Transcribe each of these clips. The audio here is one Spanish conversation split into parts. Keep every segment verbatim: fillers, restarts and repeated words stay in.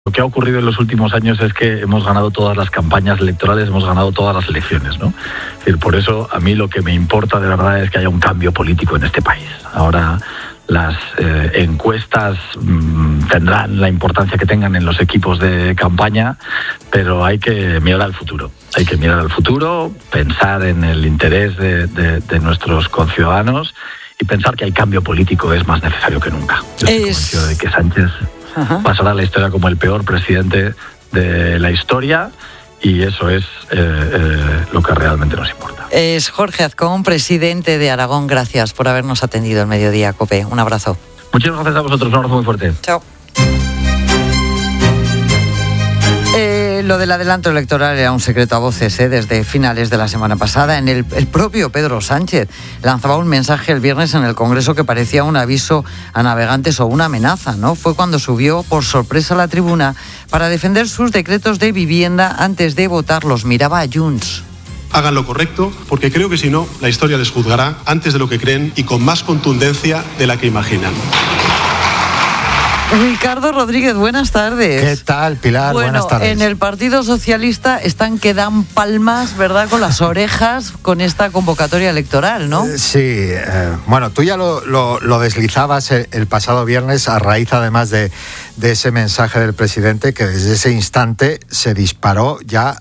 Lo que ha ocurrido en los últimos años es que hemos ganado todas las campañas electorales, hemos ganado todas las elecciones, ¿no? Es decir, por eso a mí lo que me importa de verdad es que haya un cambio político en este país. Ahora las eh, encuestas mmm, tendrán la importancia que tengan en los equipos de campaña, pero hay que mirar al futuro. Hay que mirar al futuro, pensar en el interés de, de, de nuestros conciudadanos y pensar que el cambio político es más necesario que nunca. Yo estoy es... convencido de que Sánchez Ajá. pasará a la historia como el peor presidente de la historia y eso es eh, eh, lo que realmente nos importa. Es Jorge Azcón, presidente de Aragón. Gracias por habernos atendido el Mediodía COPE. Un abrazo. Muchas gracias a vosotros, un abrazo muy fuerte. Chao. Eh, lo del adelanto electoral era un secreto a voces ¿eh? desde finales de la semana pasada. En el, el propio Pedro Sánchez lanzaba un mensaje el viernes en el Congreso que parecía un aviso a navegantes o una amenaza, ¿no? Fue cuando subió por sorpresa a la tribuna para defender sus decretos de vivienda antes de votarlos. Miraba a Junts. Hagan lo correcto, porque creo que si no, la historia les juzgará antes de lo que creen y con más contundencia de la que imaginan. Ricardo Rodríguez, buenas tardes. ¿Qué tal, Pilar? Bueno, buenas tardes. En el Partido Socialista están que dan palmas, ¿verdad?, con las orejas con esta convocatoria electoral, ¿no? Eh, sí, eh, bueno, tú ya lo, lo, lo deslizabas el, el pasado viernes a raíz, además, de, de ese mensaje del presidente que desde ese instante se disparó ya.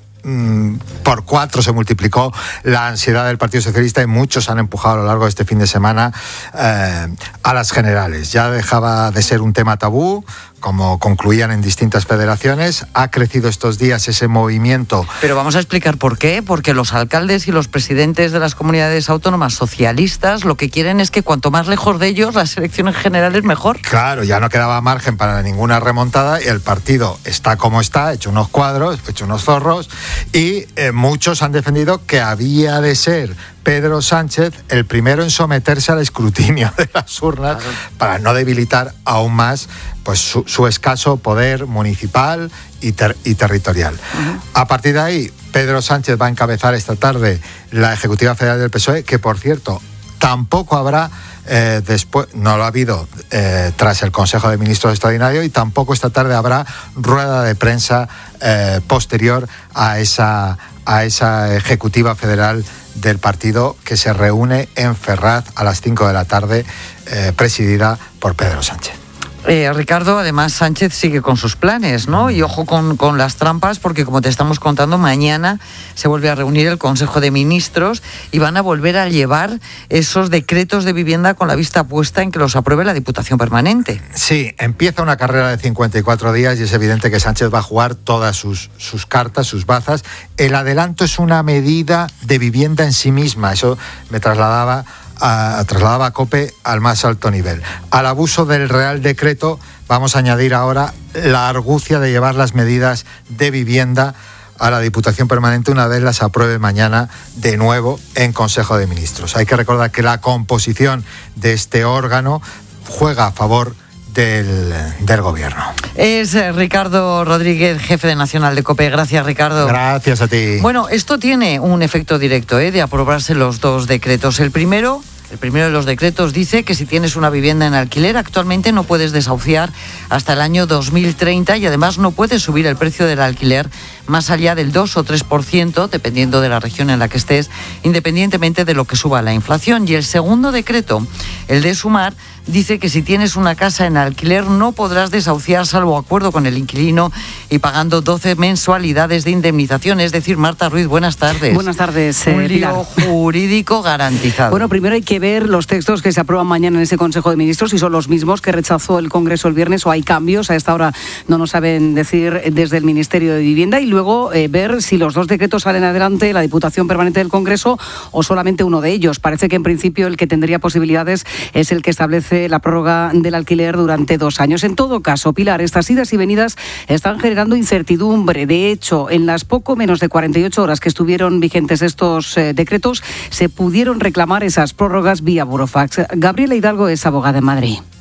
Por cuatro se multiplicó la ansiedad del Partido Socialista y muchos han empujado a lo largo de este fin de semana eh, a las generales. Ya dejaba de ser un tema tabú, como concluían en distintas federaciones. Ha crecido estos días ese movimiento. Pero vamos a explicar por qué. Porque los alcaldes y los presidentes de las comunidades autónomas socialistas lo que quieren es que cuanto más lejos de ellos las elecciones generales mejor. Claro, ya no quedaba margen para ninguna remontada y el partido está como está, hecho unos cuadros, hecho unos zorros, y eh, muchos han defendido que había de ser Pedro Sánchez el primero en someterse al escrutinio de las urnas, claro, para no debilitar aún más pues su, su escaso poder municipal y, ter, y territorial. Uh-huh. A partir de ahí, Pedro Sánchez va a encabezar esta tarde la Ejecutiva Federal del P S O E, que por cierto tampoco habrá eh, después, no lo ha habido eh, tras el Consejo de Ministros extraordinario, y tampoco esta tarde habrá rueda de prensa eh, posterior a esa, a esa Ejecutiva Federal del partido, que se reúne en Ferraz a las cinco de la tarde, eh, presidida por Pedro Sánchez. Eh, Ricardo, además Sánchez sigue con sus planes, ¿no? Y ojo con, con las trampas, porque como te estamos contando, mañana se vuelve a reunir el Consejo de Ministros y van a volver a llevar esos decretos de vivienda con la vista puesta en que los apruebe la Diputación Permanente. Sí, empieza una carrera de cincuenta y cuatro días y es evidente que Sánchez va a jugar todas sus, sus cartas, sus bazas. El adelanto es una medida de vivienda en sí misma, eso me trasladaba A, trasladaba a COPE al más alto nivel. Al abuso del Real Decreto vamos a añadir ahora la argucia de llevar las medidas de vivienda a la Diputación Permanente una vez las apruebe mañana de nuevo en Consejo de Ministros. Hay que recordar que la composición de este órgano juega a favor Del, del gobierno. Es eh, Ricardo Rodríguez, jefe de Nacional de COPE. Gracias, Ricardo. Gracias a ti. Bueno, esto tiene un efecto directo ¿eh? de aprobarse los dos decretos. El primero... El primero de los decretos dice que si tienes una vivienda en alquiler, actualmente no puedes desahuciar hasta el año dos mil treinta y además no puedes subir el precio del alquiler más allá del dos o tres por ciento, dependiendo de la región en la que estés, independientemente de lo que suba la inflación. Y el segundo decreto, el de Sumar, dice que si tienes una casa en alquiler no podrás desahuciar salvo acuerdo con el inquilino y pagando doce mensualidades de indemnización. Es decir, Marta Ruiz, buenas tardes. Buenas tardes, eh, Un lío Pilar. jurídico garantizado. Bueno, primero hay que ver los textos que se aprueban mañana en ese Consejo de Ministros, si son los mismos que rechazó el Congreso el viernes o hay cambios. A esta hora no nos saben decir desde el Ministerio de Vivienda. Y luego eh, ver si los dos decretos salen adelante, la Diputación Permanente del Congreso o solamente uno de ellos. Parece que en principio el que tendría posibilidades es el que establece la prórroga del alquiler durante dos años. En todo caso, Pilar, estas idas y venidas están generando incertidumbre. De hecho, en las poco menos de cuarenta y ocho horas que estuvieron vigentes estos eh, decretos, se pudieron reclamar esas prórrogas vía Burofax. Gabriela Hidalgo es abogada en Madrid.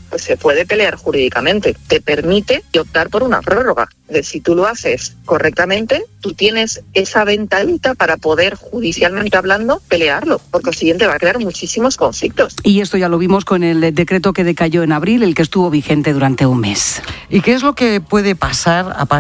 pues se puede pelear jurídicamente. Te permite optar por una prórroga. De si tú lo haces correctamente, tú tienes esa ventanita para poder, judicialmente hablando, pelearlo. Por consiguiente, va a crear muchísimos conflictos. Y esto ya lo vimos con el decreto que decayó en abril, el que estuvo vigente durante un mes. ¿Y qué es lo que puede pasar a partir